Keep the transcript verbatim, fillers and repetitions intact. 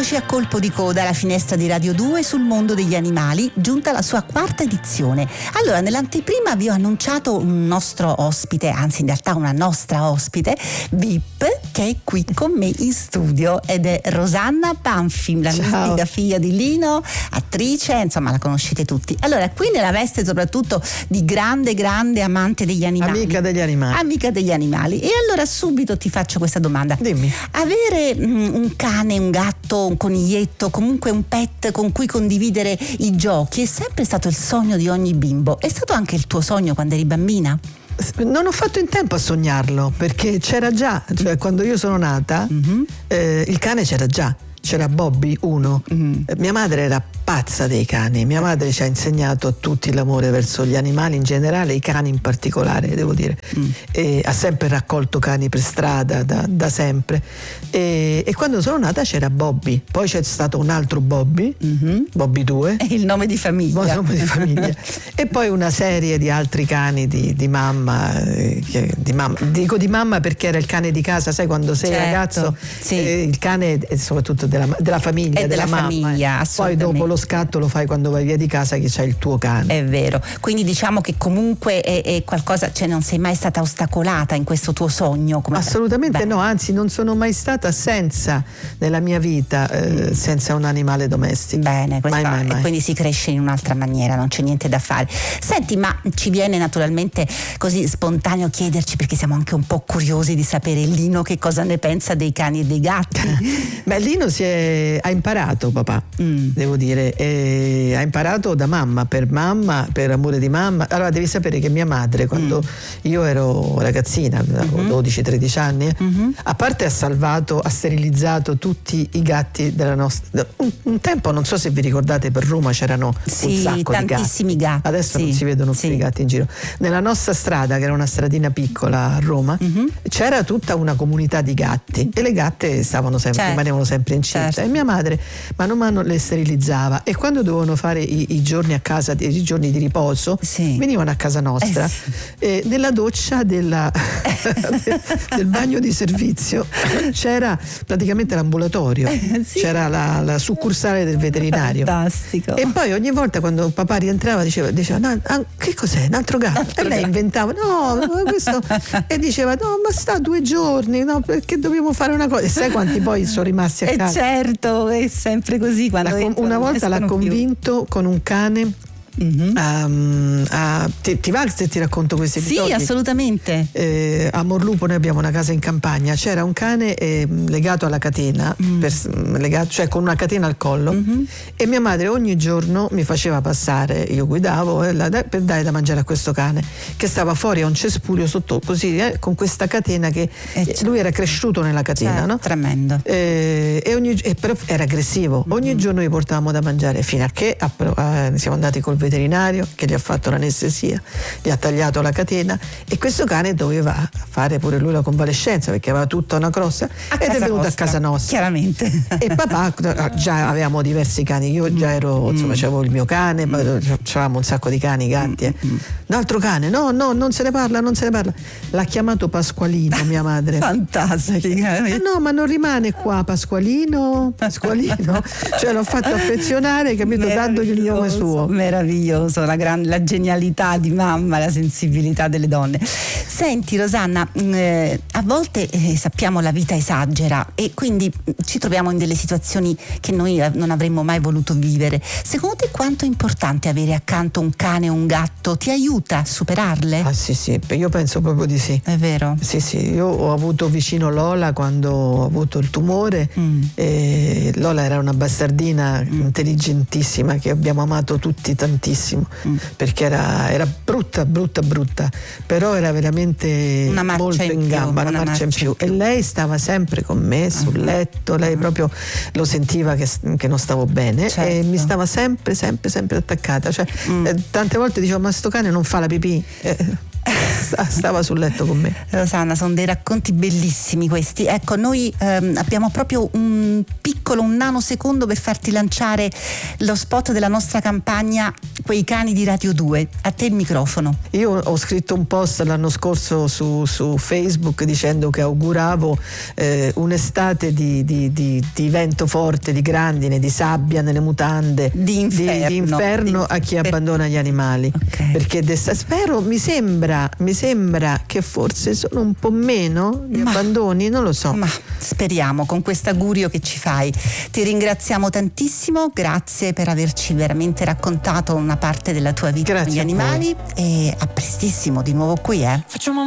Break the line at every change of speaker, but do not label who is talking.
Eccoci a colpo di coda alla finestra di Radio due sul mondo degli animali, giunta la sua quarta edizione. Allora, nell'anteprima vi ho annunciato un nostro ospite, anzi in realtà una nostra ospite, V I P, che è qui con me in studio, ed è Rosanna Banfi, la
Ciao.
mistica figlia di Lino, attrice, insomma la conoscete tutti. Allora, qui nella veste soprattutto di grande, grande amante degli animali.
Amica degli animali.
Amica degli animali. E allora subito ti faccio questa domanda.
Dimmi.
Avere mh, un cane, un gatto, un coniglietto, comunque un pet con cui condividere i giochi è sempre stato il sogno di ogni bimbo. È stato anche il tuo sogno quando eri bambina?
Non ho fatto in tempo a sognarlo, perché c'era già, cioè quando io sono nata, mm-hmm. eh, il cane c'era già. C'era Bobby, uno. Mm. Mia madre era pazza dei cani. Mia madre ci ha insegnato a tutti l'amore verso gli animali in generale, i cani in particolare, devo dire. Mm. E ha sempre raccolto cani per strada, da, da sempre. E, e quando sono nata c'era Bobby. Poi c'è stato un altro Bobby, mm-hmm. Bobby due.
È il nome di famiglia.
Il nome di famiglia. E poi una serie di altri cani di, di mamma, eh, di mamma. Dico di mamma perché era il cane di casa, sai, quando sei
certo.
ragazzo,
sì.
eh, il cane è soprattutto della, della famiglia,
è
della,
della
mamma.
famiglia,
Poi dopo lo scatto lo fai quando vai via di casa, che c'hai il tuo cane.
È vero, quindi diciamo che comunque è, è qualcosa, cioè non sei mai stata ostacolata in questo tuo sogno? Come
Assolutamente
Beh.
no, anzi non sono mai stata senza nella mia vita eh, senza un animale domestico.
Bene,
mai, mai, mai.
E quindi si cresce in un'altra maniera, non c'è niente da fare. Senti, ma ci viene naturalmente così spontaneo chiederci, perché siamo anche un po' curiosi di sapere Lino che cosa ne pensa dei cani e dei gatti.
Beh, Lino si è, ha imparato, papà, mm. devo dire, e ha imparato da mamma, per mamma, per amore di mamma. Allora devi sapere che mia madre, quando mm. io ero ragazzina, avevo mm-hmm. dodici tredici anni, mm-hmm. a parte ha salvato, ha sterilizzato tutti i gatti della nostra. Un, un tempo, non so se vi ricordate, per Roma c'erano
sì,
un sacco
tantissimi
di gatti.
gatti.
Adesso
sì,
non si vedono più
sì.
i gatti in giro. Nella nostra strada, che era una stradina piccola a Roma, mm-hmm. c'era tutta una comunità di gatti e le gatte stavano sempre,
certo.
rimanevano sempre incinte. Certo. E mia madre mano a mano le sterilizzava, e quando dovevano fare i, i giorni a casa, i giorni di riposo, sì. venivano a casa nostra, eh sì. e nella doccia della, del, del bagno di servizio c'era praticamente l'ambulatorio, eh, sì. c'era la, la succursale del veterinario.
Fantastico.
E poi ogni volta quando papà rientrava diceva, diceva no, ah, che cos'è? Un altro gatto? Altro e lei gatto. inventava no, questo, e diceva no, ma sta due giorni, no, perché dobbiamo fare una cosa. E sai quanti poi sono rimasti a
eh
casa?
Certo, è sempre così. Quando
la,
entrano,
una volta l'ha convinto
più.
con un cane. Mm-hmm. Um, a, ti, ti va se ti racconto questi episodi?
Sì, assolutamente.
Eh, a Morlupo noi abbiamo una casa in campagna, c'era un cane eh, legato alla catena, mm. per, legato, cioè con una catena al collo, mm-hmm. e mia madre ogni giorno mi faceva passare, io guidavo eh, la, per dare da mangiare a questo cane che stava fuori a un cespuglio sotto così eh, con questa catena che eh, lui era cresciuto nella catena,
certo,
no?
Tremendo.
Eh, e ogni, eh, però era aggressivo, mm-hmm. ogni giorno gli portavamo da mangiare, fino a che a, a, siamo andati col veterinario che gli ha fatto l'anestesia, gli ha tagliato la catena, e questo cane doveva fare pure lui la convalescenza perché aveva tutta una crosta
a
ed è venuto
nostra,
a casa nostra
chiaramente,
e papà, già avevamo diversi cani, io già ero, insomma, avevo il mio cane, ma avevamo un sacco di cani, gatti, eh. un altro cane, no no non se ne parla, non se ne parla, l'ha chiamato Pasqualino mia madre.
Fantastica.
Eh, no, ma non rimane qua Pasqualino, Pasqualino, cioè l'ho fatto affezionare, capito, dandogli il nome suo.
Meraviglioso, la, gran, la genialità di mamma, la sensibilità delle donne. Senti Rosanna, eh, a volte eh, sappiamo la vita esagera e quindi ci troviamo in delle situazioni che noi non avremmo mai voluto vivere. Secondo te quanto è importante avere accanto un cane o un gatto? Ti aiuta a superarle?
Ah sì sì, io penso proprio di sì.
È vero?
Sì sì, io ho avuto vicino Lola quando ho avuto il tumore, mm. e Lola era una bastardina mm. intelligentissima che abbiamo amato tutti tantissimo, mm. perché era, era brutta brutta brutta, però era veramente
una marcia
molto in,
in
gamba,
più,
una, una marcia in più, in più, e lei stava sempre con me sul uh-huh. letto, lei uh-huh. proprio lo sentiva che, che non stavo bene, certo. e mi stava sempre sempre sempre attaccata, cioè mm. eh, tante volte dicevo ma sto cane non fa la pipì, eh, stava sul letto con me.
Rosanna, sono dei racconti bellissimi questi. Ecco, noi ehm, abbiamo proprio un piccolo, un nanosecondo per farti lanciare lo spot della nostra campagna Quei cani di Radio due. A te il microfono.
Io ho scritto un post l'anno scorso su, su Facebook dicendo che auguravo eh, un'estate di, di, di, di vento forte, di grandine, di sabbia nelle mutande,
di inferno,
di, di inferno
di,
a chi
per...
abbandona gli animali.
Okay.
Perché spero, mi sembra, mi sembra che forse sono un po' meno gli ma, abbandoni, non lo so.
Ma speriamo, con questo augurio che ci fai. Ti ringraziamo tantissimo, grazie per averci veramente raccontato una parte della tua vita
grazie
con gli animali e a prestissimo di nuovo qui, eh.
Facciamo